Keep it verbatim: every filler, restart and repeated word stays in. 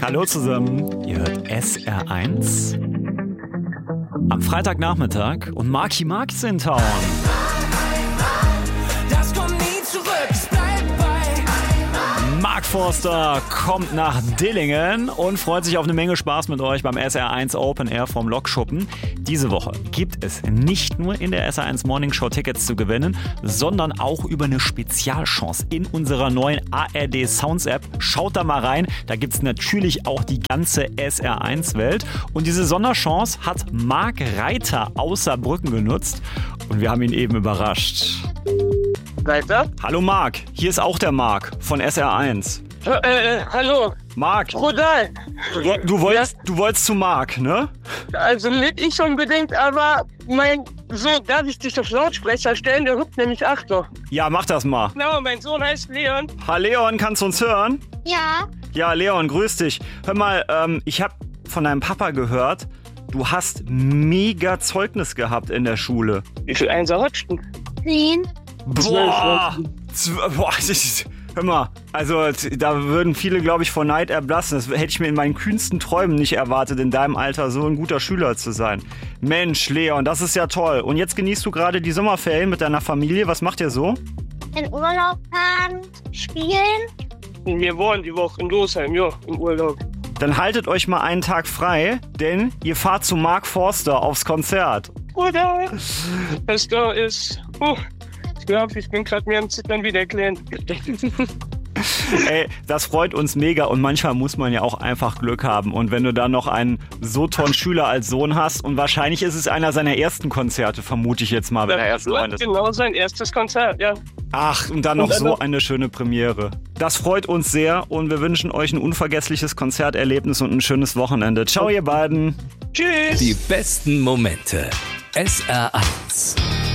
Hallo zusammen, ihr hört S R eins am Freitagnachmittag und Marky Mark ist in Town. Das kommt nie zurück, es bleibt bei. Mark Forster kommt nach Dillingen und freut sich auf eine Menge Spaß mit euch beim S R eins Open Air vom Lokschuppen. Diese Woche gibt es nicht nur in der S R eins Morning Show Tickets zu gewinnen, sondern auch über eine Spezialchance in unserer neuen A R D Sounds App. Schaut da mal rein, da gibt es natürlich auch die ganze S R eins Welt. Und diese Sonderchance hat Marc Reiter aus Saarbrücken genutzt und wir haben ihn eben überrascht. Weiter? Hallo Marc, hier ist auch der Marc von S R eins. Äh, äh, hallo. Marc, Brutal. du, du, wolltest, du wolltest zu Marc, ne? Also nicht ich unbedingt, aber mein Sohn, darf ich dich auf Lautsprecher stellen? Der ruft nämlich Achtung. Ja, mach das mal. Genau, mein Sohn heißt Leon. Hallo Leon, kannst du uns hören? Ja. Ja, Leon, grüß dich. Hör mal, ähm, ich habe von deinem Papa gehört, du hast mega Zeugnis gehabt in der Schule. Wie viel Einser hattest du? Zehn. Boah, Zw- boah das ist, hör mal, also da würden viele, glaube ich, vor Neid erblassen. Das hätte ich mir in meinen kühnsten Träumen nicht erwartet, in deinem Alter so ein guter Schüler zu sein. Mensch, Leon, das ist ja toll. Und jetzt genießt du gerade die Sommerferien mit deiner Familie. Was macht ihr so? In Urlaub fahren, spielen. Wir waren die Woche in Losheim, ja, im Urlaub. Dann haltet euch mal einen Tag frei, denn ihr fahrt zu Mark Forster aufs Konzert. Brutal. Das da ist... Uh, ich glaube, ich bin gerade mir am Zittern wie der Kleine. Ey, das freut uns mega und manchmal muss man ja auch einfach Glück haben. Und wenn du dann noch einen so tollen Schüler als Sohn hast und wahrscheinlich ist es einer seiner ersten Konzerte, vermute ich jetzt mal, wenn er erst neun ist. Genau, sein erstes Konzert, ja. Ach, und dann noch Und dann so noch- eine schöne Premiere. Das freut uns sehr und wir wünschen euch ein unvergessliches Konzerterlebnis und ein schönes Wochenende. Ciao, ihr beiden. Tschüss. Die besten Momente. S R eins.